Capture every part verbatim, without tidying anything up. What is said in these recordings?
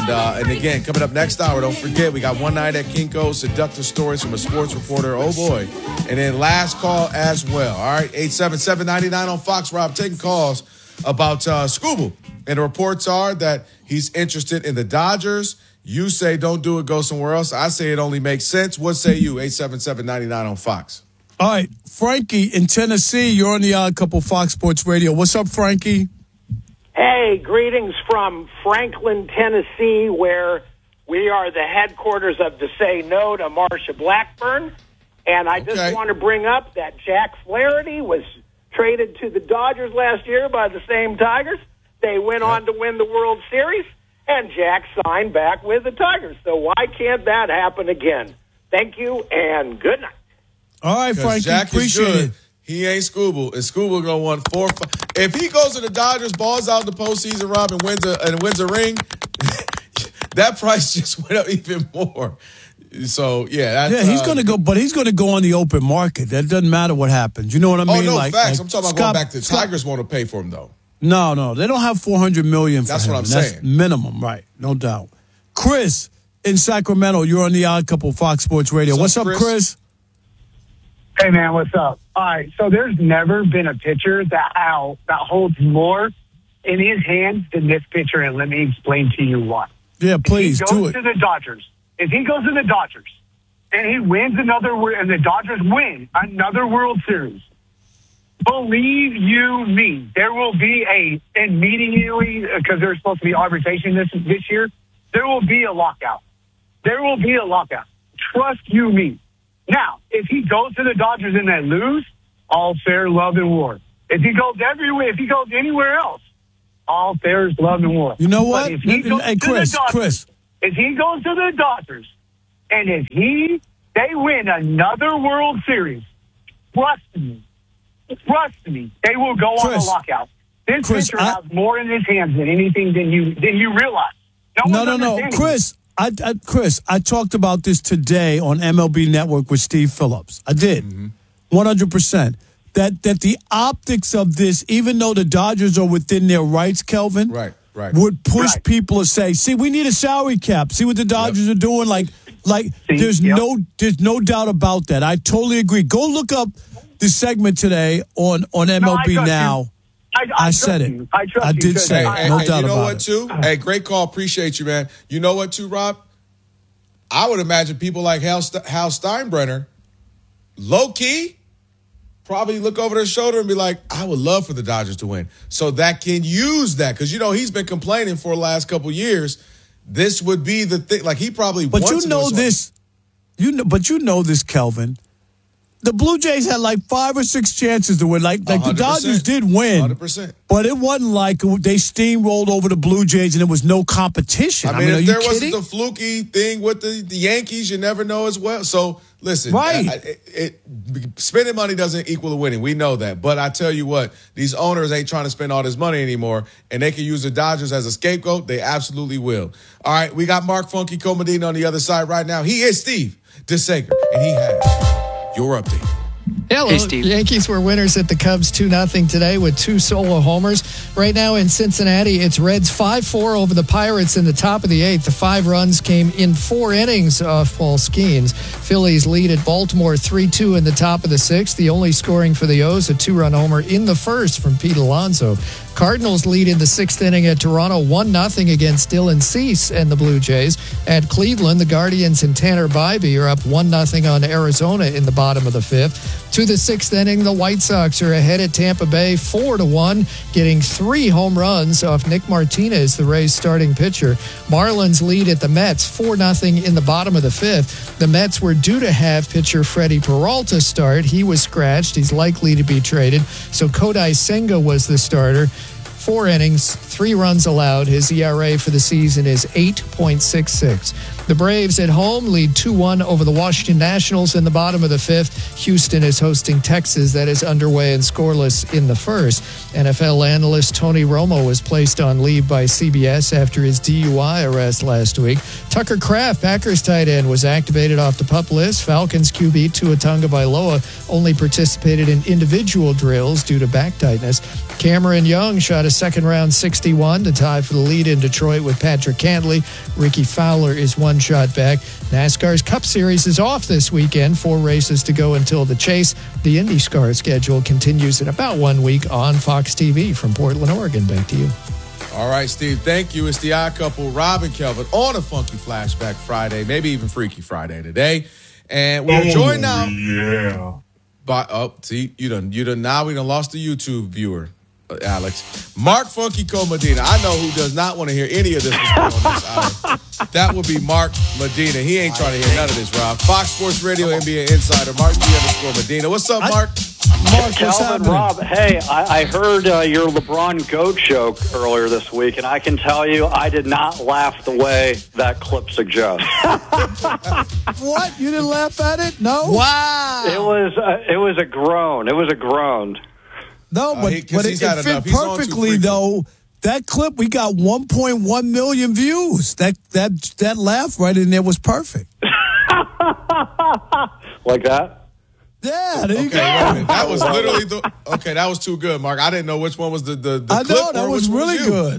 And uh, and again, coming up next hour, don't forget, we got One Night at Kinko's, seductive stories from a sports reporter. Oh, boy. And then last call as well. All right, eight seven seven, nine nine on Fox. Rob, taking calls about uh, Scooble. And the reports are that he's interested in the Dodgers. You say don't do it, go somewhere else. I say it only makes sense. What say you? eight seven seven, nine nine on Fox. All right, Frankie in Tennessee, you're on the Odd Couple Fox Sports Radio. What's up, Frankie? Hey, greetings from Franklin, Tennessee, where we are the headquarters of the Say No to Marsha Blackburn. And I Okay. just want to bring up that Jack Flaherty was traded to the Dodgers last year by the same Tigers. They went Yeah. on to win the World Series, and Jack signed back with the Tigers. So why can't that happen again? Thank you, and good night. All right, Frankie, Jack is appreciate good. it. He ain't Scooble, and Scooble gonna want four. Five. If he goes to the Dodgers, balls out in the postseason, Rob, and wins a and wins a ring, that price just went up even more. So yeah, that's, Yeah, he's uh, going to go, but he's going to go on the open market. That doesn't matter what happens. You know what I Oh mean? no, like, facts. like I'm talking about Scott- going back to Scott- Tigers. Want to pay for him though? No, no, they don't have four hundred million dollars for That's him. what I'm That's saying. minimum, right? No doubt. Chris in Sacramento, you're on the Odd Couple Fox Sports Radio. What's What's, up, up, Chris? Chris? Hey, man, what's up? All right, so there's never been a pitcher that how, that holds more in his hands than this pitcher, and let me explain to you why. Yeah, please if he do goes it. to the Dodgers, if he goes to the Dodgers and he wins another, wor- and the Dodgers win another World Series, believe you me, there will be a immediately because there's supposed to be arbitration this this year. There will be a lockout. There will be a lockout. Trust you me. Now, if he goes to the Dodgers and they lose, all fair, love, and war. If he goes everywhere, if he goes anywhere else, all fair is love and war. You know what? But if he goes Hey, to Chris, the Dodgers, Chris. if he goes to the Dodgers, and if he they win another World Series, trust me, trust me, they will go on a Chris, lockout. This Chris, pitcher I- has more in his hands than anything than you than you realize. No, one's no, no, understanding. Chris. I, I, Chris, I talked about this today on M L B Network with Steve Phillips. I did, one hundred percent. That that the optics of this, even though the Dodgers are within their rights, Kelvin, Right, right. would push Right. people to say, "See, we need a salary cap. See what the Dodgers are doing." Like, like See, there's yep. no, there's no doubt about that. I totally agree. Go look up the segment today on on M L B No, I trust Now. you. I, I, I trust said it. you. I trust I you, did because say it. I- Hey, No hey, doubt you know about what, it. too? Hey, great call. Appreciate you, man. You know what, too, Rob? I would imagine people like Hal, St- Hal Steinbrenner, low key, probably look over their shoulder and be like, I would love for the Dodgers to win. So that can use that. Because, you know, he's been complaining for the last couple years. This would be the thing. Like, he probably But wants you to know win. this, you know, but you know this, Kelvin. The Blue Jays had like five or six chances to win. Like, like the one hundred percent. Dodgers did win, one hundred percent. but it wasn't like they steamrolled over the Blue Jays and there was no competition. I mean, are if you there kidding? wasn't the fluky thing with the, the Yankees, you never know as well. So, listen, Right. I- I- it, it, spending money doesn't equal the winning. We know that. But I tell you what, these owners ain't trying to spend all this money anymore, and they can use the Dodgers as a scapegoat. They absolutely will. All right, we got Mark Funky Comedina on the other side right now. He is Steve DeSager, and he has your update. Hello. Hey, Steve. Yankees were winners at the Cubs two nothing today with two solo homers. Right now in Cincinnati, it's Reds five four over the Pirates in the top of the eighth. The five runs came in four innings off Paul Skeens. Phillies lead at Baltimore three two in the top of the sixth. The only scoring for the O's, a two-run homer in the first from Pete Alonso. Cardinals lead in the sixth inning at Toronto one nothing against Dylan Cease and the Blue Jays. At Cleveland, the Guardians and Tanner Bybee are up one nothing on Arizona in the bottom of the fifth. To the sixth inning, the White Sox are ahead at Tampa Bay four to one, getting three home runs off Nick Martinez, the Rays' starting pitcher. Marlins lead at the Mets four nothing in the bottom of the fifth. The Mets were due to have pitcher Freddie Peralta start. He was scratched. He's likely to be traded. So Kodai Senga was the starter. Four innings, three runs allowed. His E R A for the season is eight point six six. The Braves at home lead two one over the Washington Nationals in the bottom of the fifth. Houston is hosting Texas. That is underway and scoreless in the first. N F L analyst Tony Romo was placed on leave by C B S after his D U I arrest last week. Tucker Kraft, Packers tight end, was activated off the PUP list. Falcons Q B Tua Tagovailoa only participated in individual drills due to back tightness. Cameron Young shot a second round sixty-one to tie for the lead in Detroit with Patrick Cantley. Ricky Fowler is one shot back. NASCAR's Cup Series is off this weekend. Four races to go until the chase. The IndyCar schedule continues in about one week on Fox T V. From Portland, Oregon, back to you. All right, Steve, thank you. It's the odd couple, Rob and Kelvin, on a Funky Flashback Friday, maybe even Freaky Friday today. And we're oh, joined now Yeah. by, oh, see, you done, you done, now we done lost the YouTube viewer, uh, Alex. Mark Funky Co Medina. I know who does not want to hear any of this on this hour. That would be Mark Medina. He ain't trying to hear none of this, Rob. Fox Sports Radio, N B A Insider, Mark D underscore Medina. What's up, Mark? Mark, what's Calvin, happening? Rob, hey, I, I heard uh, your LeBron GOAT joke earlier this week, and I can tell you I did not laugh the way that clip suggests. What? You didn't laugh at it? No? Wow. It was uh, it was a groan. It was a groan. No, Uh, but, he- 'cause but it, he's it had fit enough. He's on too perfectly, frequent. though. That clip, we got one point one million views. That that that laugh right in there was perfect. Like that? Yeah, there you Okay, go. wait a minute. That was literally the. Okay, that was too good, Mark. I didn't know which one was the the, the I clip know, that or was which one really you. good.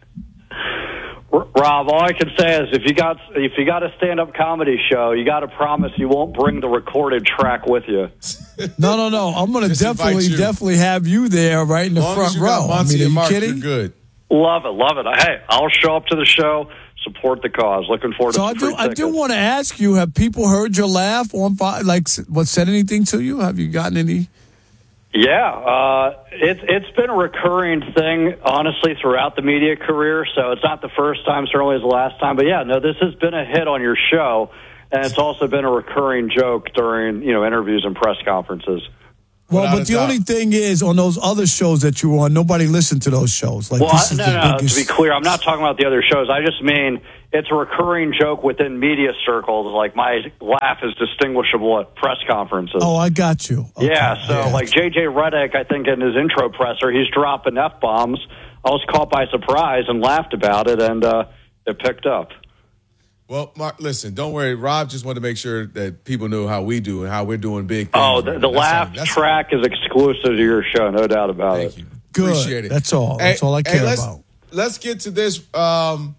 R- Rob, all I can say is if you got if you got a stand-up comedy show, you got to promise you won't bring the recorded track with you. No, no, no. I'm going to Just invite definitely, you. definitely have you there right in the As long front as you row. got I Monty mean, are and you Mark, kidding? you're good. Love it, love it. Hey, I'll show up to the show, support the cause. Looking forward So to I some do, free I do tickets. want to ask you: have people heard your laugh on? Fi- Like, what said anything to you? Have you gotten any? Yeah, uh, it's it's been a recurring thing, honestly, throughout the media career. So it's not the first time, certainly is the last time. But yeah, no, this has been a hit on your show, and it's also been a recurring joke during you know interviews and press conferences. Well, Without but a the doubt. only thing is, on those other shows that you were on, nobody listened to those shows. Like, Well, this I, is no, the no, no, biggest. to be clear, I'm not talking about the other shows. I just mean it's a recurring joke within media circles. Like my laugh is distinguishable at press conferences. Oh, I got you. Okay. Yeah, so Yeah. like J J Redick, I think in his intro presser, he's dropping F-bombs. I was caught by surprise and laughed about it, and uh, it picked up. Well, Mark, listen, don't worry. Rob just wanted to make sure that people knew how we do and how we're doing big things. Oh, the, right the now. That's laugh all- that's- track is exclusive to your show, no doubt about Thank it. you. Good. Appreciate it. That's all. That's all I care let's, about. Let's get to this. Um,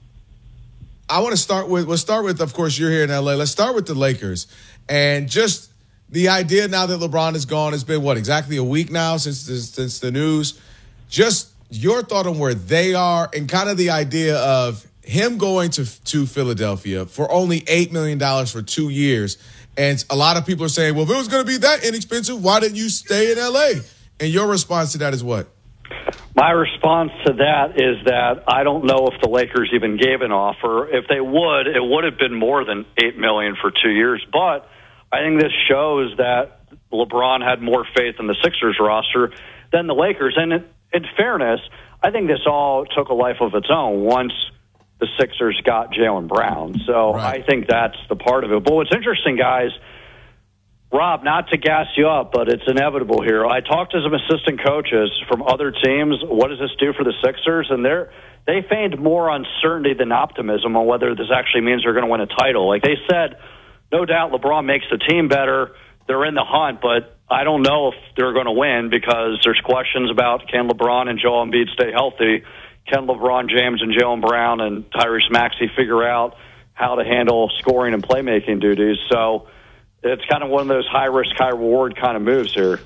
I want to start with, we'll start with, of course, you're here in L A. Let's start with the Lakers. And just the idea now that LeBron is gone, it's been, what, exactly a week now since the, since the news. Just your thought on where they are and kind of the idea of him going to, to Philadelphia for only eight million dollars for two years. And a lot of people are saying, well, if it was going to be that inexpensive, why didn't you stay in L A? And your response to that is what? My response to that is that I don't know if the Lakers even gave an offer. If they would, it would have been more than eight million dollars for two years. But I think this shows that LeBron had more faith in the Sixers roster than the Lakers. And in, in fairness, I think this all took a life of its own once the Sixers got Jaylen Brown. So Right. I think that's the part of it. But what's interesting, guys, Rob, not to gas you up, but it's inevitable here. I talked to some assistant coaches from other teams. What does this do for the Sixers? And they're, they feigned more uncertainty than optimism on whether this actually means they're going to win a title. Like they said, no doubt LeBron makes the team better. They're in the hunt, but I don't know if they're going to win because there's questions about can LeBron and Joel Embiid stay healthy? Can LeBron James and Jaylen Brown and Tyrese Maxey figure out how to handle scoring and playmaking duties? So it's kind of one of those high-risk, high-reward kind of moves here.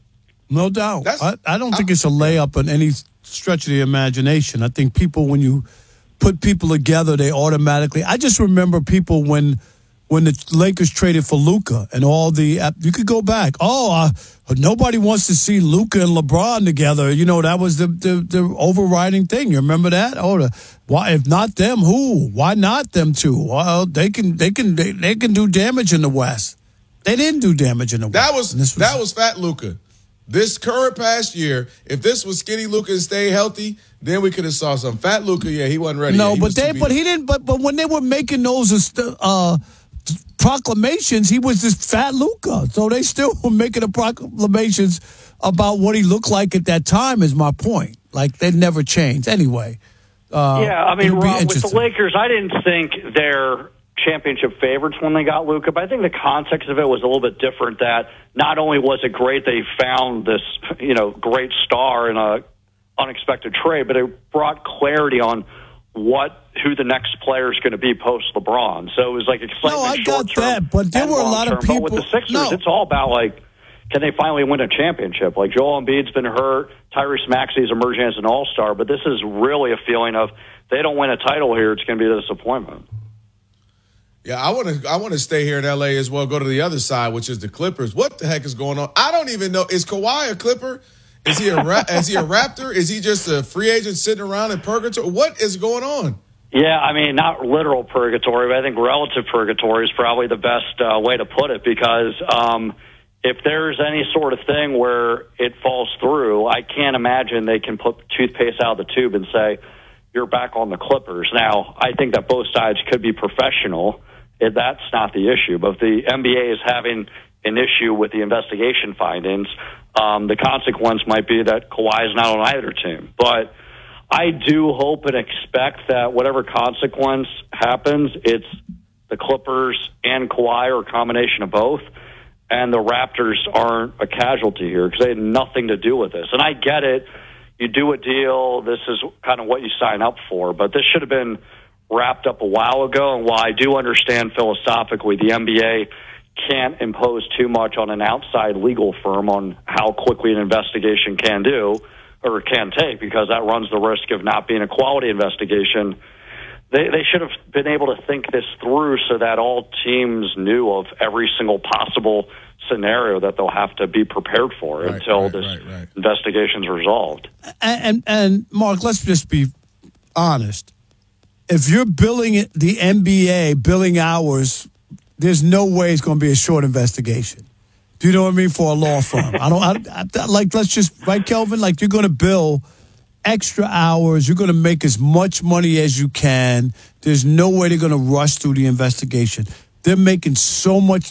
No doubt. That's- I, I don't think it's a layup in any stretch of the imagination. I think people, when you put people together, they automatically. I just remember people when when the Lakers traded for Luka and all the. You could go back. Oh, uh, nobody wants to see Luka and LeBron together. You know, that was the the, the overriding thing. You remember that? Oh, the, why if not them, who? Why not them two? Well, they can they can they, they can do damage in the West. They didn't do damage in the That West. was, And this that was fat Luka. This current past year, if this was skinny Luka and stay healthy, then we could have saw some fat Luka. Yeah, he wasn't ready. No, yet. He but was too they, beat but up. he didn't. But but when they were making those uh, proclamations, he was this fat Luka. So they still were making the proclamations about what he looked like at that time. Is my point. Like they never changed anyway. Uh, yeah, I mean, it'll be Rob, with the interesting. Lakers, I didn't think they're championship favorites when they got Luka, but I think the context of it was a little bit different. That not only was it great they found this, you know, great star in a unexpected trade, but it brought clarity on what who the next player is going to be post LeBron. So it was like excitement. No, I short got term that, but there and were a lot of long term. people. But with the Sixers, no. it's all about like, can they finally win a championship? Like Joel Embiid's been hurt, Tyrese Maxey's emerging as an all-star, but this is really a feeling of they don't win a title here, it's going to be a disappointment. Yeah, I want to. I want to stay here in L A as well. Go to the other side, which is the Clippers. What the heck is going on? I don't even know. Is Kawhi a Clipper? Is he a ra- is he a Raptor? Is he just a free agent sitting around in purgatory? What is going on? Yeah, I mean, not literal purgatory, but I think relative purgatory is probably the best uh, way to put it because um, if there's any sort of thing where it falls through, I can't imagine they can put toothpaste out of the tube and say, you're back on the Clippers. Now, I think that both sides could be professional. That's not the issue. But if the N B A is having an issue with the investigation findings, um, the consequence might be that Kawhi is not on either team. But I do hope and expect that whatever consequence happens, it's the Clippers and Kawhi or a combination of both. And the Raptors aren't a casualty here because they had nothing to do with this. And I get it. You do a deal. This is kind of what you sign up for. But this should have been wrapped up a while ago. And while I do understand philosophically the N B A can't impose too much on an outside legal firm on how quickly an investigation can do or can take because that runs the risk of not being a quality investigation, they, they should have been able to think this through so that all teams knew of every single possible scenario that they'll have to be prepared for right, until right, this right, right. investigation is resolved. And, and and Mark, let's just be honest. If you're billing it, the N B A billing hours, there's no way it's going to be a short investigation. Do you know what I mean? For a law firm, I don't I, I, like. Let's just right, Kelvin. Like you're going to bill extra hours. You're going to make as much money as you can. There's no way they're going to rush through the investigation. They're making so much